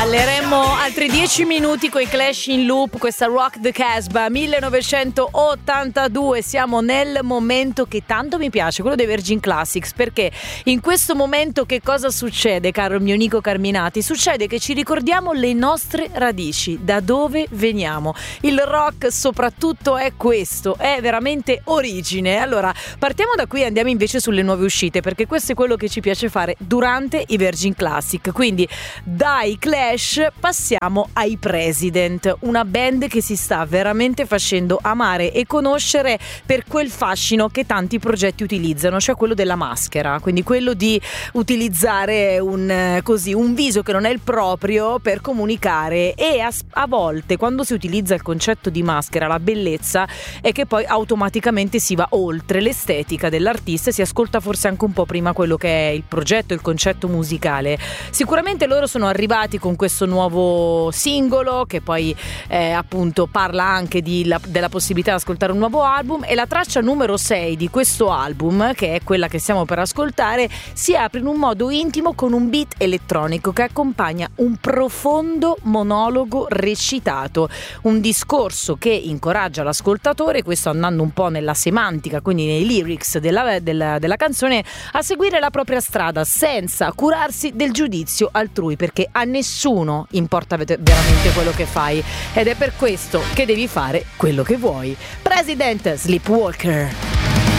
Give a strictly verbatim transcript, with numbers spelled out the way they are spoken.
Balleremo altri dieci minuti coi Clash in loop, questa Rock the Casbah millenovecentottantadue. Siamo nel momento che tanto mi piace, quello dei Virgin Classics, perché in questo momento che cosa succede, caro mio Nico Carminati? Succede che ci ricordiamo le nostre radici, da dove veniamo. Il rock soprattutto è questo, è veramente origine. Allora, partiamo da qui e andiamo invece sulle nuove uscite, perché questo è quello che ci piace fare durante i Virgin Classic. Quindi dai Clash passiamo ai President, una band che si sta veramente facendo amare e conoscere per quel fascino che tanti progetti utilizzano, cioè quello della maschera, quindi quello di utilizzare un, così, un viso che non è il proprio per comunicare. E a, a volte quando si utilizza il concetto di maschera, la bellezza è che poi automaticamente si va oltre l'estetica dell'artista e si ascolta forse anche un po' prima quello che è il progetto, il concetto musicale. Sicuramente loro sono arrivati con questo nuovo singolo che poi eh, appunto parla anche di la, della possibilità di ascoltare un nuovo album, e la traccia numero sei di questo album, che è quella che stiamo per ascoltare, si apre in un modo intimo con un beat elettronico che accompagna un profondo monologo recitato, un discorso che incoraggia l'ascoltatore, questo andando un po' nella semantica, quindi nei lyrics della, della, della canzone, a seguire la propria strada senza curarsi del giudizio altrui, perché a nessuno importa veramente quello che fai ed è per questo che devi fare quello che vuoi. President, Sleepwalker.